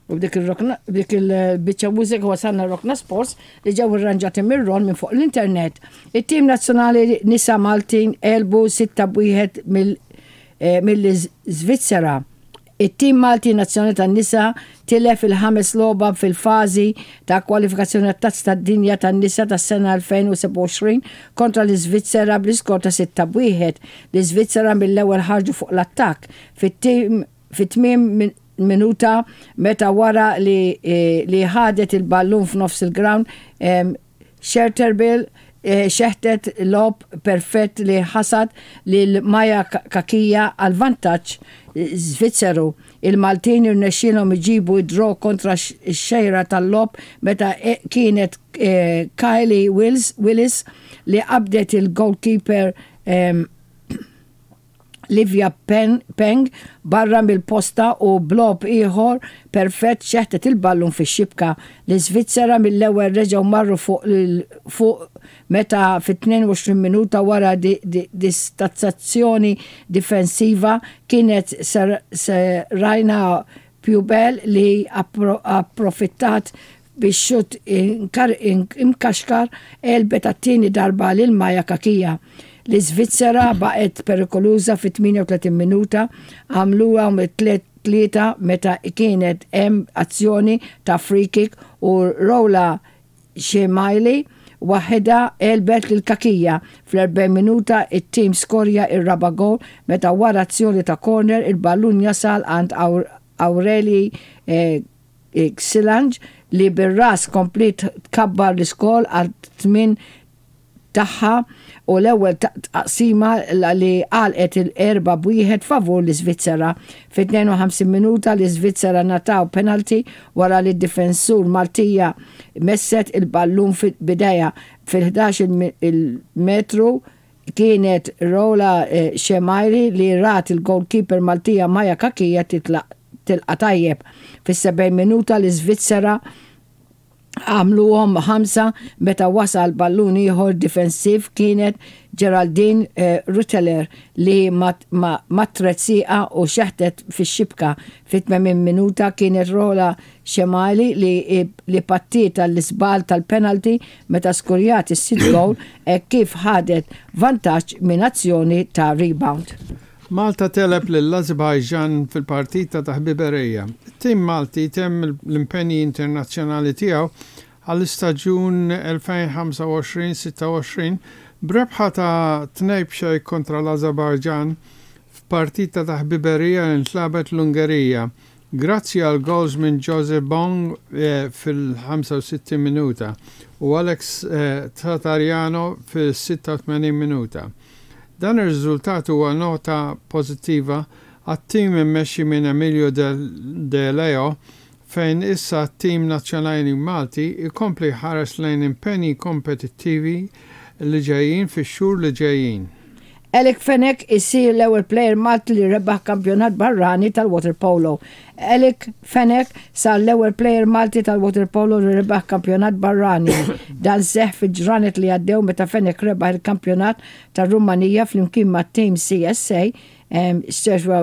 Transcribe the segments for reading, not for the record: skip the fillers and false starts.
U b'dik il-biċċa mużika wasalna Rockna Sports li ġew irranġati mir-Ron minn fuq l-internet. Il-tim nazzjonali nisa Maltin elbu 6-1 mill-Svizzera. Il-tim Malti nazzjonali tan-nisa tilef il-5 logħba fil-fażi ta' kwalifikazzjoni tat-tazz tad-dinja tan-nisa tas-sena 2027 kontra l-Iżvizzera bl-iskor ta' 6-1. L-Iżvizzera mill-ewwel ħarġu fuq l-attakk fit-tmiem minuta meta wara li ħadet il-ballun f'nofs il-ground Scherterbill xeħtet lob perfett li ħasad lil Maja Kakija għal vantaġġ Svizzeru. Il-Maltin irnexxielhom iġibu id-draw kontra x-xejra tal-lob meta kienet Kylie Willis li qabdet il-goalkeeper Livia Peng barra mill-posta u blob ieħor perfett xeħtet il-ballun fix-xibka. L-Iżvizzera mill-ewwel reġgħu marru fuq meta fit-22 minuta wara distazzazzjoni difensiva kienet Rajna Pubel li approfittat biex xut imkaxkar elbet għat-tieni darba lil Maja Kakija. L-Iżvizzera baqgħet perikoluża fit-38 minuta għamluha mit-3 meta kienet hemm azzjoni ta' free kick u Rola Xemajli waħedha elbet lil Kakija. Fl-40 minuta it-tim skorja ir-raba' gol meta wara azzjoni ta' corner il-ballun jasal għand Aureli Xilanġ li bir-ras komplit tkabbar l-iskol għal 8 tagħha u l-ewwel taqsima li għalqet il-4-1 favur l-Iżvizzera. Fit-52 minuta l-Iżvizzera nataw penalty wara li d-difensur Maltija messet il-ballun fil-bideja fil-11 il-metru kienet Rola Xemajri li rat il-goalkeeper Maltija Maja Kakija tilqa' tajjeb. Fis-70 minuta l-Iżvizzera għamluhom 5 meta wasal ballun ieħor difensiv kienet Geraldine Rutteler li matrezzieqa u xeħtet fix-xibka. Fit-80 minuta kienet Rola Xemali li pattita l-isbal tal-penalty meta skurjat is-6 goal kif ħadet vantaġġ minn azzjoni ta' rebound. Malta teleb lill-Azerbajġan fil-partita ta' ħbiberija. Tim Malti temm l-impenji internazzjonali tiegħu għall-istaġun 2025-26 b'rebħa ta' 2 kontra l-Azerbajġan f'partita ta' ħbiberija li ntlabet l-Ungerija. Grazzi għal gols minn Joseph Bong fil-65 minuta u Alex Tatarjano fil-86 minuta. Dan ir-riżultat huwa nota pożittiva għat-tim immexxi minn Emilio De Leo fejn issa t-tim nazzjonali Malti ikompli ħares lejn impenji kompetittivi li ġejjin fix-xhur li ġejjin. Elik Fenek issir l-ewwel plejer Malti li rebaħ kampjonat barrani tal-water polo. Elik Fenek sar l-ewwel plejer Malti tal-water polo li rebaħ kampjonat barrani. Dan seħ fil-ġranet li għaddew meta Fenek rebaħ il-kampjonat tar-Rumanija flimkien mat-tim CSA Steaua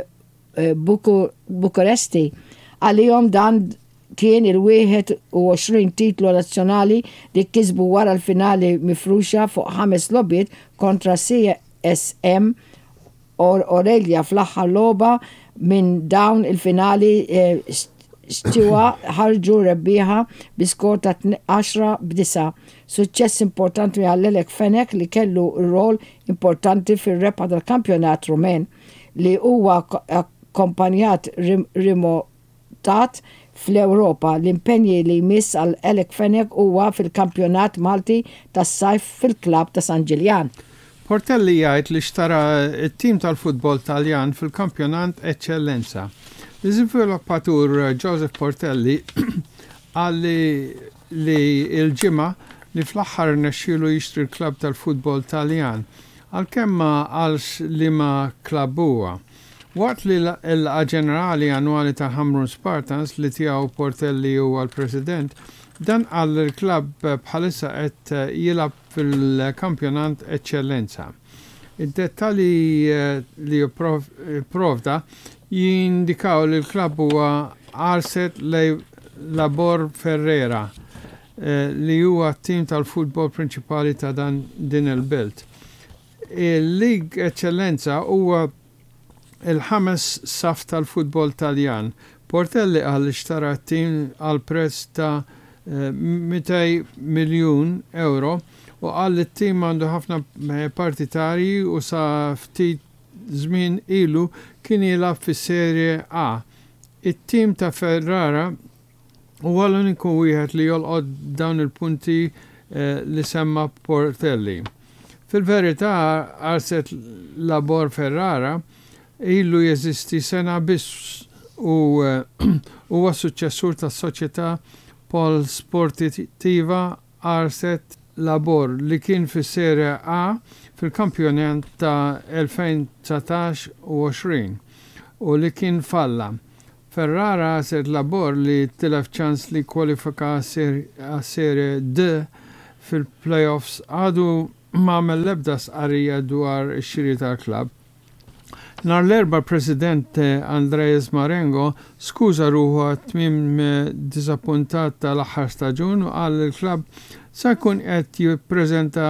Bukuresti. Għalihom dan kien il-21 titlu nazzjonali li kisbu wara l-finali mifruxa fuq 5 logħbiet kontra CSM Orelja fl-aħħar logħba minn dawn il-finali Steaua ħarġu rebbieħa bi skor ta' 10-9. Suċċess importanti għall-Elek Fenek li kellu rol importanti fir-rebħa tal-kampjonat Rumen li huwa akkompanjat rimotat fl-Ewropa. L-impenji li jmiss għal Elek Fenek huwa fil-kampjonat Malti tas-sajf fil-klabb ta' San Ġiljan. Portelli jgħid li xtara it-tim tal-futbol Taljan fil-kampjonat Eccellenza. L-iżviluppatur Joseph Portelli għalli li il-ġimgħa li fl-aħħar nexxielu jixtri l-klabb tal-futbol Taljan għalkemm ma qalx li ma klabb huwa. Waqt li l-ġenerali annwali ta' Hamrun Spartans li tiegħu Portelli huwa l-President, dan għal il-klabb bħalissa qed jilab fil-kampjonat Eccellenza. Id-dettalji li provda jindikaw li l-klabb huwa Arset Labor Ferrera li huwa t-tim tal-futbol prinċipali ta' din il-belt. Il-Lig Eccellenza huwa il-ħames saf tal-futbol Taljan. Portelli għal ixtara t-tim għal prezz ta' 200 miljun euro u għal it-tim għandu ħafna partitari u sa ftit żmien ilu kien jilab fis-Serje A. It-tim ta' Ferrara huwa l-uniku wieħed li jolqod dawn il-punti li semma Portelli. Fil-verità Arset Labor Ferrara ilu jeżisti sena biss u huwa suċċessur tas-soċjetà Pol Sportiva Arset Labor li kien fis-Serje A fil-kampjonat ta' 2019 u 20 u li kien falla. Ferrara Arset Labor li tilef ċans li kwalifika Serje D fil-playoffs għadu m'għamel l-ebda sqarrija dwar ix-xiri tal-klabb. Nar l-erba President Andres Marengo skuża ruħu għat-tmiem disappuntat tal-aħħar staġun u qal il-klabb sa jkun qed jippreżenta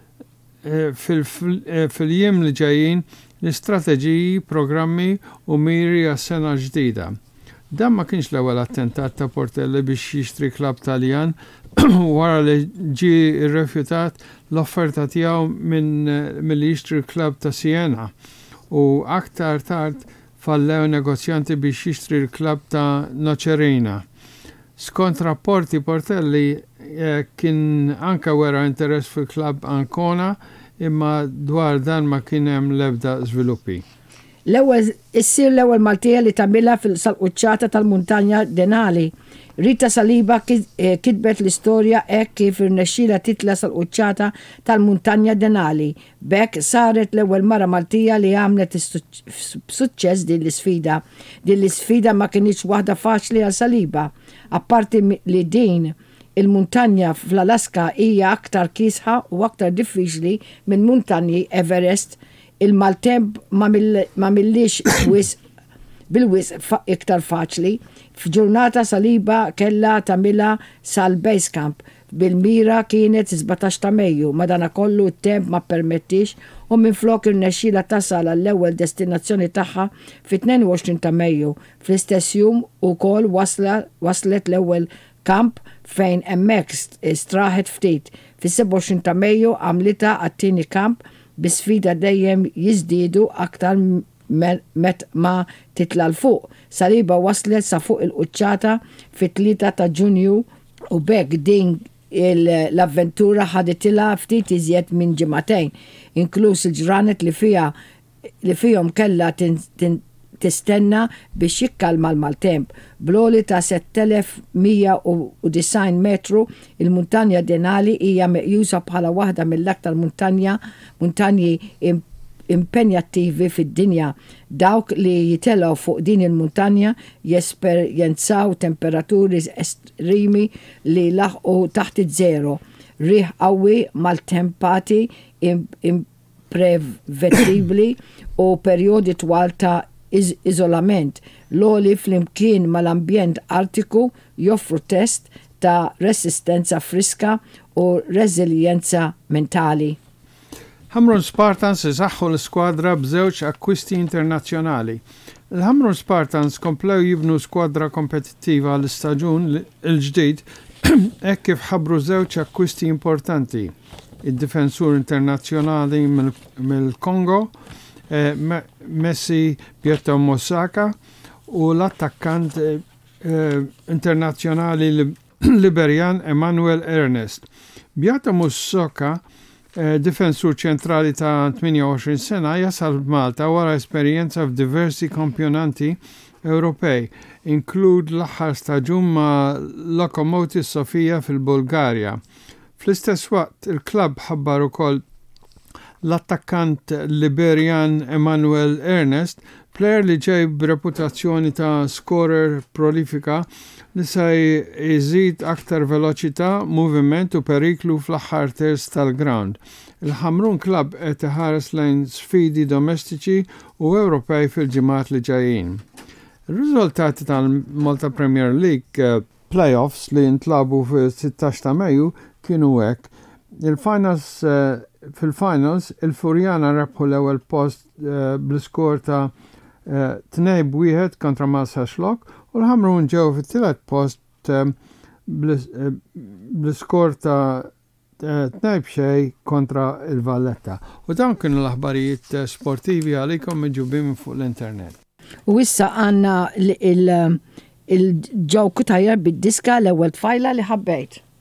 fil-jiem li ġejjin l-istrateġiji, programmi u miri għas-sena ġdida. Dan ma kienx l-ewwel attentat ta' Portelli biex jixtri klabb Taljan wara li ġi rrifjutat l-offerta tiegħu milli jixtri klabb ta' Siena. U aktar tard fallew negozjanti biex jixtri l-klabb ta' Nocerina. Skont rapporti Portelli kien anka wera interess fil-klabb Ancona imma dwar dan ma kien hemm l-ebda żviluppi. Issir l-ewwel Maltija li tagħmilha fil-salquċċata tal-Muntanja Denali. Rita Saliba kitbet l-istorja hekk kif irnexxiela titla sal-quċċata tal-Muntanja Denali. Bekk saret l-ewwel mara Maltija li għamlet b'suċċess din l-isfida. Din l-isfida ma kienx waħda faċli għal Saliba. Apparti li din il-muntanja fl-Alaska hija aktar kisħa u aktar diffiċli minn muntanji Everest, il-maltemp ma millix bil-wis iktar faċli. F'ġurnata Saliba kella tamila sal-base camp. Bil-mira kienet 17 ta' Mejju, madanakollu t-temp ma permettix u minflok irnexxiela tasal għall-ewwel destinazzjoni tagħha fit-22 ta' Mejju. Fl-istess jum ukoll waslet l-ewwel kamp fejn hemmhekk straħet ftit. Fis-27 ta' Mejju għamlita għat-tieni kamp bisfida dejjem jiżdiedu aktar met ma titla l-fuq. Saliba waslet sa fuq il-quċċata fit-3 ta' Ġunju u bekk din l-avventura ħaditilha ftit iżjed minn ġimagħtejn, inkluż il-ġranet li fihom kellha tistenna biex jikkalma l-maltemp. Bloli ta' 7190 metru, il-Muntanja Denali hija meqjusa bħala waħda mill-aktar muntanji impenjattivi fid-dinja. Dawk li jitelgħu fuq din il-muntanja jesperjenzaw temperaturi estremi li laħqu taħt iż-żero. Riħ qawwi maltempati imprevedibbli u perjodi twal ta' iżolament. L-oli flimkien mal-ambjent artiku joffru test ta' resistenza friska u reżiljenza mentali. Hamrun Spartans isaħħu l-skwadra b'żewġ akkwisti internazzjonali. Il-Hamrun Spartans komplew jibnu skwadra kompetittiva l-istaġun il-ġdid hekk kif ħabbru żewġ akkwisti importanti. Id-difensur internazzjonali mill-Kongo, Messi Pietro Mosaka u l-attakkant internazzjonali Liberian Emmanuel Ernest. Pietro Mosaka, difensur ċentrali ta' 28 sena, jasal Malta wara esperjenza f'diversi kampjonanti Ewropej, inklud l-aħħar staġun ma' Lokomotiv Sofia fil-Bulgarja. Fl-istess waqt, il-klabb ħabbar ukoll l-attakkant Liberian Emmanuel Ernest, plejer li ġej b'reputazzjoni ta' scorer prolifika li se jżid aktar veloċità, moviment u periklu fl-aħħar terz tal-ground. Il-Hamrun Club qed iħares lejn sfidi domestiċi u Ewropej fil-ġimgħat li ġejjin. Il-riżultati tal-Malta Premier League playoffs li ntlabu fi-16 ta' Mejju kienu hekk. Fil-finals il-Furjana rebħu l-ewwel post bl-iskor ta' 2-1 kontra Malta Xlok u l-Ħamrun ġew fit-tielet post bl-iskor ta' 2-0 kontra il-Valletta. U dawn kienu l-aħbarijiet sportivi għalikom miġubin fuq l-internet. U issa għanna il-ġew kutajja bid-diska l-ewwel tfajla li ħabbejt.